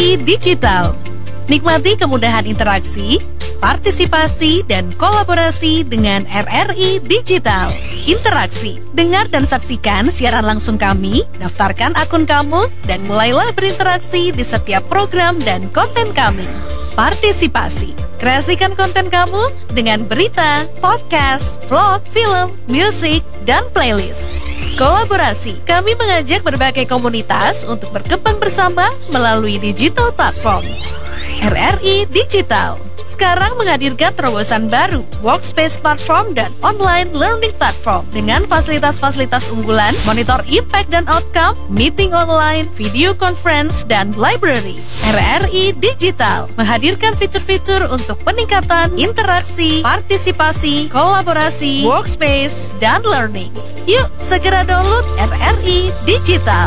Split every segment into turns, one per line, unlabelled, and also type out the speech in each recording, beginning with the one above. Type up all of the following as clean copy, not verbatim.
RRI Digital. Nikmati kemudahan interaksi, partisipasi, dan kolaborasi dengan RRI Digital. Interaksi, dengar dan saksikan siaran langsung kami, daftarkan akun kamu, dan mulailah berinteraksi di setiap program dan konten kami. Partisipasi, kreasikan konten kamu dengan berita, podcast, vlog, film, musik, dan playlist. Kolaborasi, kami mengajak berbagai komunitas untuk berkembang bersama melalui digital platform. RRI Digital sekarang menghadirkan terobosan baru, workspace platform dan online learning platform dengan fasilitas-fasilitas unggulan, monitor impact dan outcome, meeting online, video conference, dan library. RRI Digital menghadirkan fitur-fitur untuk peningkatan interaksi, partisipasi, kolaborasi, workspace, dan learning. Yuk, segera download RRI Digital.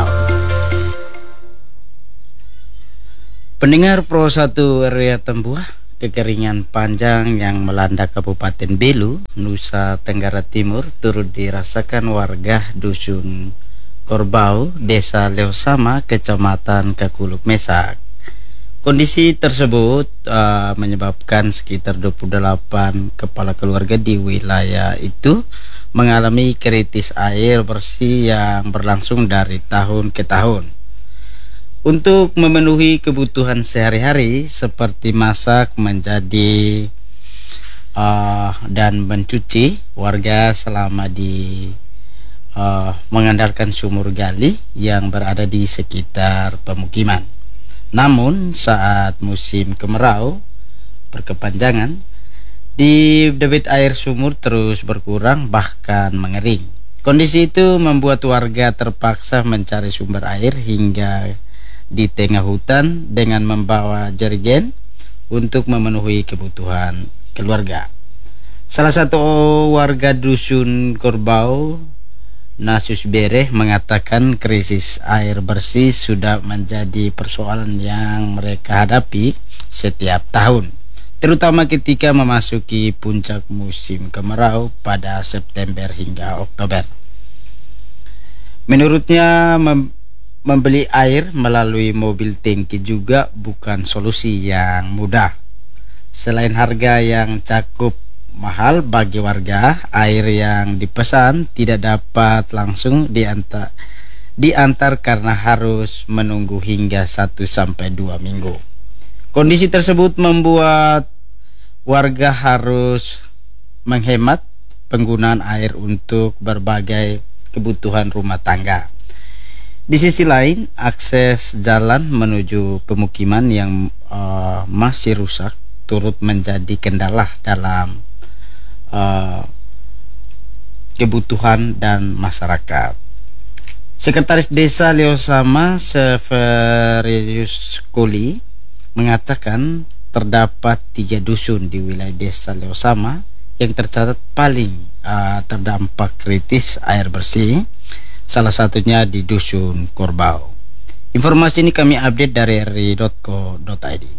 Pendengar Pro 1 RRI Tembuah, kekeringan panjang yang melanda Kabupaten Belu, Nusa Tenggara Timur turut dirasakan warga Dusun Korbau, Desa Leosama, Kecamatan Kakuluk Mesak. Kondisi tersebut menyebabkan sekitar 28 kepala keluarga di wilayah itu mengalami kritis air bersih yang berlangsung dari tahun ke tahun. Untuk memenuhi kebutuhan sehari-hari seperti masak, menjadi dan mencuci, warga selama mengandalkan sumur gali yang berada di sekitar pemukiman. Namun saat musim kemarau berkepanjangan, debit air sumur terus berkurang bahkan mengering. Kondisi itu membuat warga terpaksa mencari sumber air hingga di tengah hutan dengan membawa jerigen untuk memenuhi kebutuhan keluarga. Salah satu warga Dusun Korbau, Nasus Bereh, mengatakan krisis air bersih sudah menjadi persoalan yang mereka hadapi setiap tahun, terutama ketika memasuki puncak musim kemarau pada September hingga Oktober. Menurutnya, membeli air melalui mobil tangki juga bukan solusi yang mudah. Selain harga yang cukup mahal bagi warga, air yang dipesan tidak dapat langsung diantar karena harus menunggu hingga 1-2 minggu. Kondisi tersebut membuat warga harus menghemat penggunaan air untuk berbagai kebutuhan rumah tangga. Di sisi lain, akses jalan menuju pemukiman yang masih rusak turut menjadi kendala dalam kebutuhan dan masyarakat. Sekretaris Desa Leosama, Severius Koli, mengatakan terdapat 3 dusun di wilayah Desa Leosama yang tercatat paling terdampak kritis air bersih. Salah satunya di Dusun Korbau. Informasi ini kami update dari rri.co.id.